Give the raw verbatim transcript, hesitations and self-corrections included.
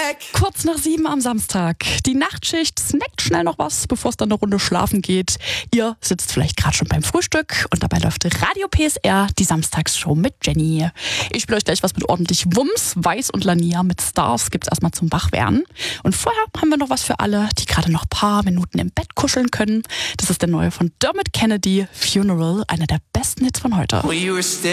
Kurz nach sieben am Samstag. Die Nachtschicht snackt schnell noch was, bevor es dann eine Runde schlafen geht. Ihr sitzt vielleicht gerade schon beim Frühstück und dabei läuft Radio P S R, die Samstagsshow mit Jenny. Ich spiele euch gleich was mit ordentlich Wumms. Weiß und Lania mit Stars gibt's erstmal zum Wachwerden. Und vorher haben wir noch was für alle, die gerade noch ein paar Minuten im Bett kuscheln können. Das ist der neue von Dermot Kennedy, Funeral, einer der besten Hits von heute.